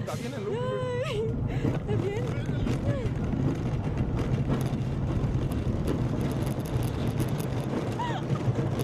Está bien el look, güey. Ay, ¿está bien?